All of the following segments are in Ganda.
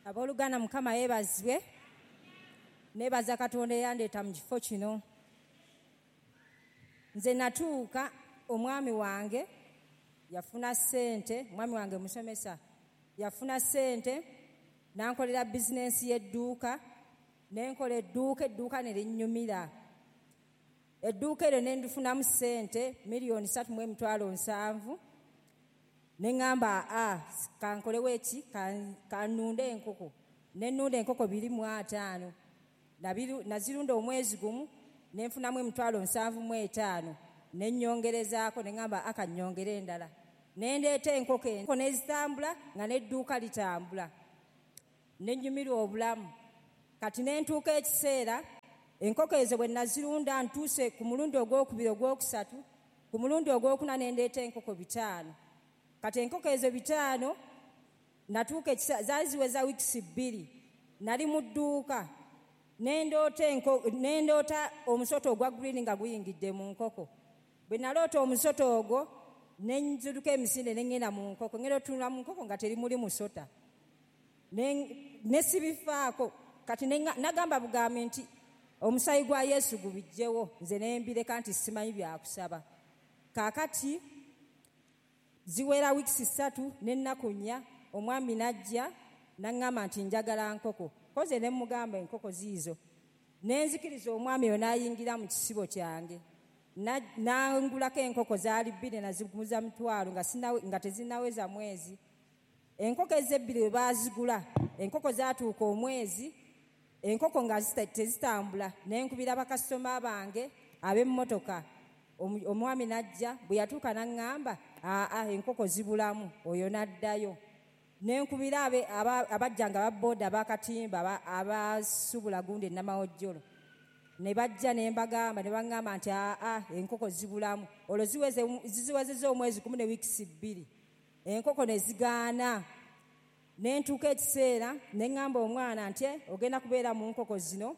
Abooluganda Mukama yeebazibwe. Neebaza Katonda eyandeeta mu kifo kino. Nze natuuka omwami wange yafuna ssente, omwami wange musomesa yafuna ssente nankolera bizinensi y'edduuka, nenkola edduuka ne linnyumira. Edduuka eryo ne ndifunamu ssente $3,700,000. Ne ngamba kankolewo eki kanunde enkoko. Ne nnunda enkoko 25. Nazirunda omwezi gumu ne nfunamu $7,500. Ne nnyongerezaako ne ngamba akanyongere endala. Ne ndeeta enkoko nezitambula nga n'edduuka litambula. Ne nnyumirwa obulamu. Kati ne ntuuka ekiseera enkoko ezo bwe nazirunda ntuuse ku mulundi ogwokubiri ogwokusatu, ku mulundi ogwokuna ne ndeeta enkoko 5. Kati enkoko ezo 5 natuuka zaali ziweza wiikisi 2. Nali mu dduuka ne ndoota omusoto ogwa green nga guyingidde mu nkoko. Bwe naloota omusoto ogwo ne nziruka emisinde ne ngenda mu nkoko, ngenda otunula mu nkoko nga teri muli musota. Ne sibifaako. Kati nagamba bugambi nti omusaayi gwa Yesu gubijjewo, nze ne mbireka nti simanyi byakusaba. Kaakati ziwera wiikisi 3 n'ennaku 4 omwami najja n'aŋŋamba nti njagala nkoko. Koze ne mugamba enkoko ziizo. Ne nzikiriza omwami oyo n'ayingira mu kisibo kyange. N'angulako enkoko zaali 2 naziguza $1,000 nga tezinnaweza mwezi. Enkoko ezebbiri bwe baazigula, enkoko zaatuuka omwezi, enkoko nga tezitambula. Ne nkubira bakasitoma bange ab'emmotoka. Omwami najja, bwe yatuuka n'aŋŋamba enkoko zibulamu, oyo n'addayo. Ne nkubira abajja nga babooda abakatimba abasubula gundi Namawojjolo. Ne bajja ne mbagamba ne baŋŋamba nti enkoko zibulamu. Olwo ziziwezezza omwezi 1 ne wiikisi 2. Enkoko ne zigaana. Ne ntuuka ekiseera ne ŋŋamba omwana nti ogenda kubeera mu nkoko zino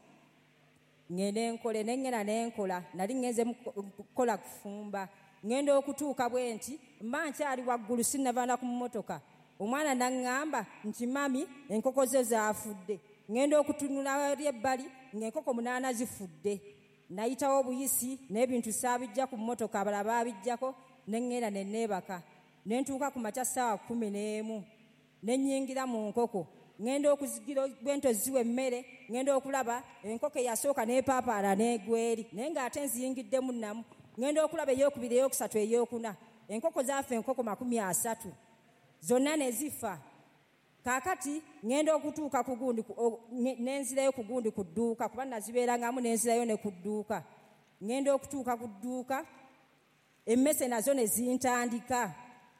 ngende nkole. Ne ngenda ne nkola. Nali ngenze kukola kufumba. Ngenda okutuuka bwe nti mba nkyali waggulu sinnavaana ku mmotoka. Omwana n'aŋŋamba nti mami enkoko zo zaafudde. Ngenda okutunula eri ebbali ng'enkoko 8 zifudde. Nayitawo obuyisi n'ebintu saabijja ku mmotoka, abalala baabijjako. Ne ngenda ne neebaka. Ne ntuuka ku makya ssaawa 11. Ne nnyingira mu nkoko. Ngenda okuzigira bwento ziwa emmere. Ngenda okulaba enkoko eyasooka n'epaapaala n'egweri. Naye ng'ate nziyingiddemu namu. Ngenda okulaba eyokubiri, eyokusatu, eyokuna. Enkoko zaafa enkoko 30. Zonna ne zifa. Kaakati ngenda okutuuka ku gundi nenzirayo ku gundi ku dduuka kuba nazibeerangamu nenzirayo ne ku dduuka. Ngenda okutuuka ku dduuka emmese nazo ne zintandika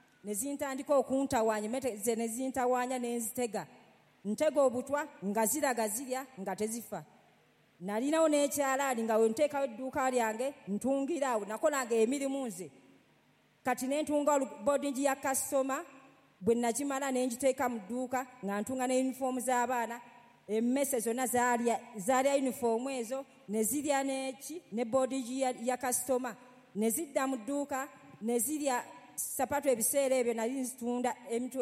okuntawanya, emmese ne zintawanya ne nzitega. Ntega obutwa nga ziraga zirya nga tezifa. Nalinawo n'ekyalaani nga we nteekawo edduuka lyange ntungiraawo, nakolanga emirimu nze. Kati ne ntunga boarding ya kasitoma. Bwe nakimala ne ngiteeka mu dduuka nga ntunga ne yunifoomu z'abaana. Emmese zonna zaalya yunifoomu ezo ne zirya ne boarding ya kasitoma. Ne zidda mu dduuka ne zirya sapatu. Ebiseera ebyo nali nzitunda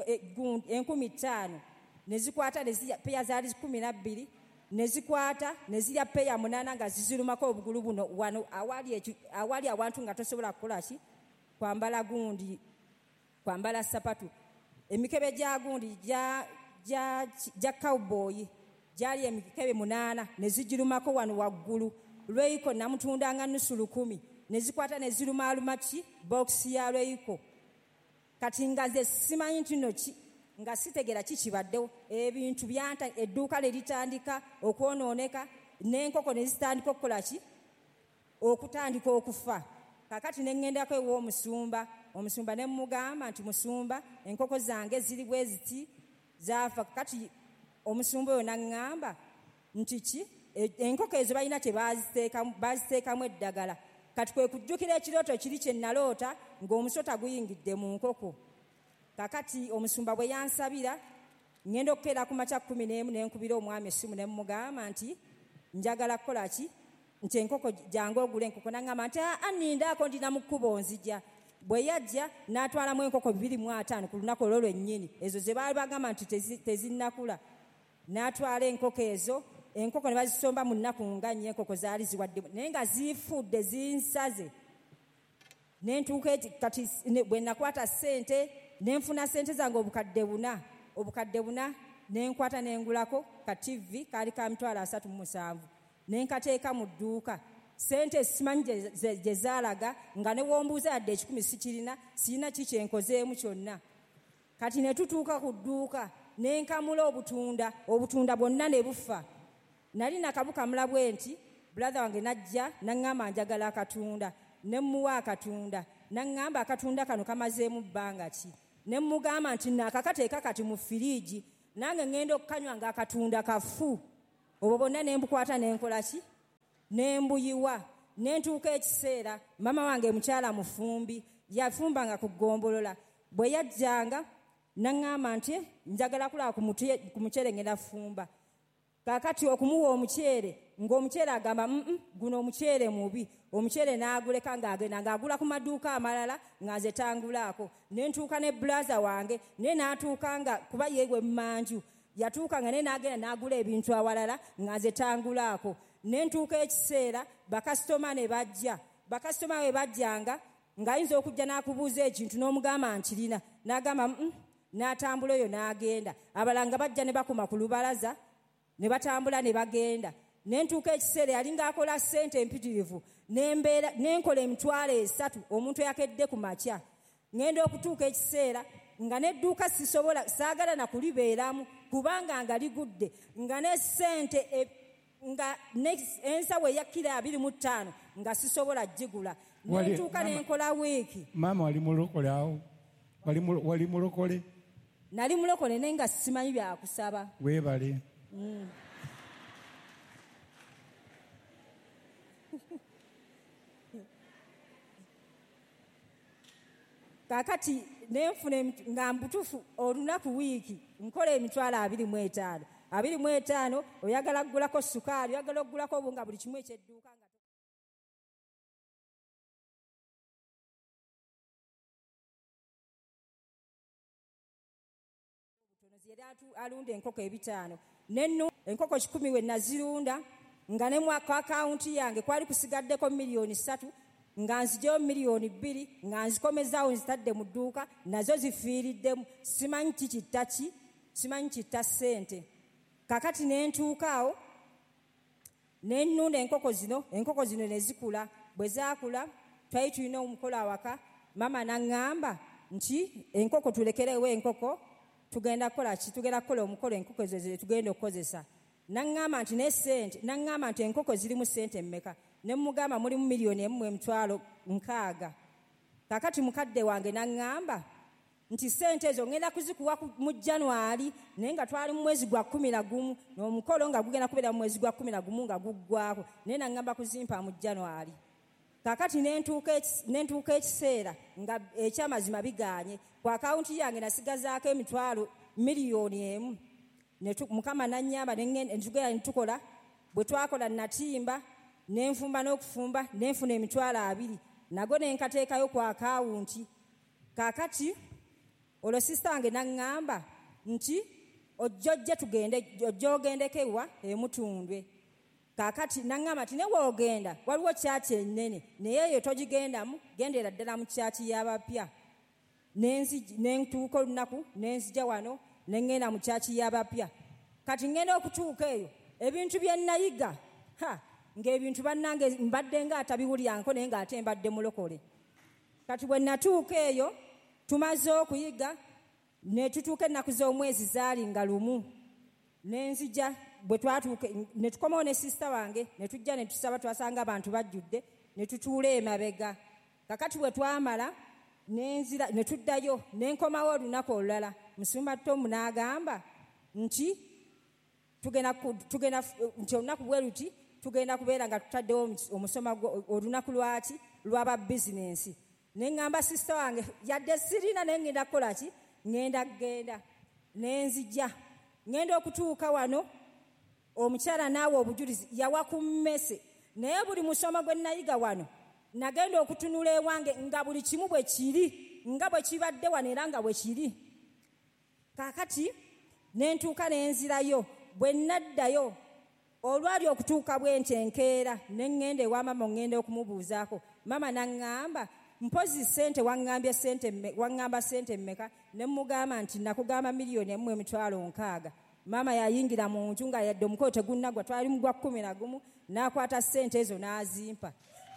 5,000. Ne zikwata ne zirya peya zaali 12. Ne zikwata ne zirya peya 8 nga zizirumako obugulu buno wano awali awantu nga tosobola kukola ki kwambala sapatu. Emikebe gya gundi gya cowboy gyali emikebe 8 ne zigirumako wano waggulu. Lweiko namutundanga $10,000. Ne zikwata ne zirumaaluma bokisi ya lweiko. Kati nga ze simanyi nti no nga sitegera kibaddewo. Ebintu byanta edduuka le litandika okwonooneka n'enkoko ne zitandika okukola okutandika okufa. Kakati ne ngendako ew'omusumba. Omusumba ne mugamba nti musumba enkoko zange ziri bwe ziti zaafa. Kati omusumba oyo n'aŋŋamba nti enkoko ezo balina kye baaziteekamu eddagala. Kati kwe kujjukira ekirooto kiri kye naloota ng'omusota guyingidde mu nkoko. Kakati omusumba bwe yansabira ngenda okukeera ku makya 11 ne nkubira omwami essimu ne mugamba nti njagala kukola nti enkoko jange ogula enkoko. N'aŋŋamba nti nindaako ndina mu kkubo nzija. Bwe yajja n'atwalamu enkoko 25 ku lunaku olwo lwennyini. Ezo ze baali bagamba nti tezinnakula. n'atwala enkoko ezo. Enkoko ne bazisomba mu nnaku nga nnyo, enkoko zaali ziwadde naye nga ziifudde zinsaze. Ne ntuuka kati bwe nakwata ssente ne nfuna ssente zange obukadde buna ne nkwata ne ngulako ka TV kaali ka $37 ne nkateeka mu dduuka. Ssente simanyi gye zaalaga, nga ne wombuuza yadde $10 sikirina, sirina ki kye nkozeemu kyonna. Kati ne tutuuka ku dduuka ne nkamula obutunda bwonna ne bufa. Nali nakabukamula bwe nti brother wange najja n'aŋŋamba njagala akatunda. Ne mmuwa akatunda. N'aŋŋamba akatunda kano kamazeemu bbanga ki. Ne mmugamba nti naakakateeka kati mu firiigi, nange ŋŋenda okukanywa ng'akatunda kafu. Obwo bonna ne mbukwata ne nkola ki? Ne mbuyiwa. Ne ntuuka ekiseera mama wange mukyala mufumbi yafumbanga ku ggombolola. Bwe yajjanga n'aŋŋamba nti njagala kulaba ku muceere ngenda fumba. Kaakati okumuwa omuceere ng'omuceere agamba guno omuceere mubi. Omuceere n'aguleka ng'agenda ng'agula ku maduuka amalala nga nze tangulaako. Ne ntuuka ne bulaza wange naye n'atuuka nga kuba yeegwe mmanju. Yatuuka nga naye n'agenda n'agula ebintu awalala nga nze tangulaako. Ne ntuuka ekiseera bakasitoma ne bajja. Bakasitoma bwe bajjanga ng'ayinza okujja n'akubuuza ekintu n'omugamba nkirina. N'agamba n'atambula oyo n'agenda. Abalala nga bajja ne bakoma ku lubalaza ne batambula ne bagenda. Ne ntuuka ekiseera yali ng'akola ssente empitirivu. N'enkola $3,000 omuntu eyakedde ku makya. Ngenda okutuuka ekiseera nga n'edduuka saagala na kulibeeramu kubanga nga ligudde nga ne ssente nga ensawo eya kilo 25 nga sisobola gigula. Ne ntuuka n'enkola wiiki. Maama wali mulokole awo? Wali mulokole? Nali mulokole naye nga simanyi byakusaba. Weebale. Kaakati nenfuna nga mbutufu olunaku wiiki nkola $25,000. 25 oyagala kugulako sukaali, oyagala okugulako obunga, buli kimu ekyedduuka nga yali alunda enkoko 5. Enkoko 10 we nazirunda nga ne mu akawunti yange kwali kusigaddeko $3,000,000 nga nzijeyo $2,000,000 nga nzikomezaawo nzitadde mu dduuka nazo zifiiriddemu. Simanyi kitta ssente. Kakati ne ntuukaawo ne nnunda enkoko zino ne zikula. Bwe zaakula twali tulina omukolo awaka. Mama n'aŋŋamba nti enkoko tulekerewo enkoko tugenda kukola omukolo enkoko ezo tugenda okukozesa. N'aŋŋamba nti ne ssente, n'aŋŋamba nti enkoko zirimu ssente mmeka. Ne mmugamba mulimu $1,600,000. Kakati mukadde wange n'aŋŋamba nti ssente ezo ngenda kuzikuwa mu January naye nga twali mu mwezi gwa 11 n'omukolo nga gugenda kubeera mu mwezi gwa 11 nga guggwako, naye n'aŋŋamba kuzimpa mu January. Kakati ne ntuuka ekiseera nga ekyamazima bigaanye. Ku akawunti yange nasigazaako $1,000,000. Mukama n'annyamba ne tugenda ne tukola. Bwe twakola natimba ne nfumba n'okufumba ne nfuna $20,000 nago ne nkateekayo ku akawunti. Kaakati olwo sisita wange n'aŋŋamba nti ojja ogendekewa emutundwe. Kaakati n'aŋŋamba nti ne woogenda waliwo kyaki ennene naye eyo togigendamu, gendera ddala mu kyaki y'abapya. Ne ntuuka olunaku ne nzija wano ne ŋŋenda mu kyaki y'abapya. Kati ŋŋenda okutuuka eyo ebintu bye nayiga ng'ebintu bannange mbadde ng'atabiwulyanko naye ng'ate mbadde mulokole. Kati bwe natuuka eyo tumaze okuyiga ne tutuuka ennaku z'omwezi zaali nga 1 ne nzija. Bwe twatuuka ne tukomawo ne sisita wange ne tujja ne tusaba, twasanga abantu bajjudde ne tutuula emabega. Kakati bwe twamala ne tuddayo ne nkomawo olunaku olulala. Musumba Tomu n'agamba nti olunaku bwe luti tugenda kubeera nga tutaddewo omusoma olunaku lwaki lwaba bizinensi. Ne ŋŋamba sisita wange yadde sirina naye ŋŋenda kukola ki, ŋŋenda kugenda. Ne nzija ŋŋenda okutuuka wano omukyala naawe obujulizi yawa ku mmese, naye buli musomo gwe nayiga wano nagenda okutunula ewange nga buli kimu bwe kiri nga bwe kibadde wano era nga bwe kiri. Kaakati ne ntuuka ne nzirayo bwe naddayo olwali okutuuka bwenti enkeera ne ŋŋenda ewa mama ŋŋenda okumubuuzaako mama naŋŋamba mpozi ssente waŋŋamba ssente mmeka ne mmugamba nti nakugamba $1,600,000 mama yayingira mu nju nga yadde omukolo tegunnagwa twali mu gwa 11 n'akwata ssente ezo n'azimpa.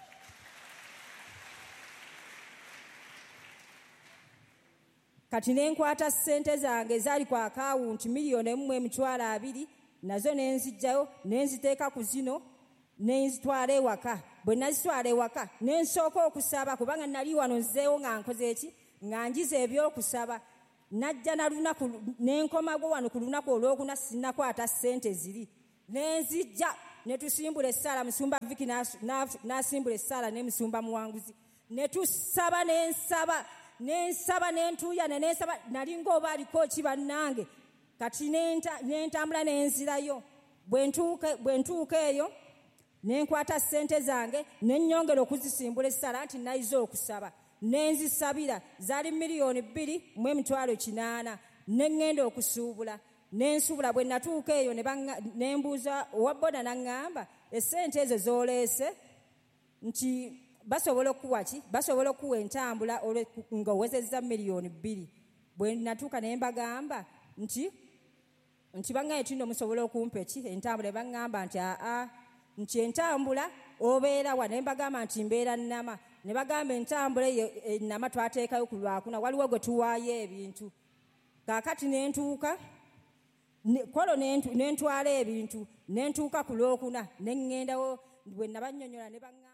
Kati ne nkwata ssente zange ezaali ku akawunti $1,200,000 nazo ne nzijjayo ne nziteeka ku zino ne nzitwala ewaka. Bwe nazitwala ewaka ne nsooka okusaba kubanga nali wano nzeewo nga nkoze eki nga njiza ebyokusaba. Najja na lunaku ne nkomago wano ku lunaku olwokuna sinnakwata ssente ziri. Ne nzijja ne tusimbula essaala Musumba Viki n'asimbula essaala ne Musumba Muwanguzi. Ne tusaba ne nsaba ne ntuuya ne nsaba nali ng'oba aliko ki bannange. Kati ne ntambula ne nzirayo. Bwe ntuuka eyo ne nkwata ssente zange ne nnyongera okuzisimbula essaala nti nayiza okusaba. Ne nzisabira zaali $2,800,000 ne ŋŋenda okusuubula. Ne nsuubula bwe natuuka eyo ne mbuuza owa boda n'aŋŋamba essente ezo z'oleese nti basobola okuwa ki? Basobola okuwa entambula ng'owezezza $2,000,000. Bwe natuuka ne mbagamba nti bangaye tindo musobola okumpa eki entambula. Baŋŋamba nti nti entambula obeera wa? Ne mbagamba nti mbeera Nnama. Ne bagamba entambula eyo Nnama twateekayo ku Lwakuna waliwo gwe tuwaayo ebintu. Kaakati ne ntuuka kolo ne ntwala ebintu ne ntuuka ku Lwokuna ne ŋŋendawo bwe nabannyonnyola ne baŋŋamba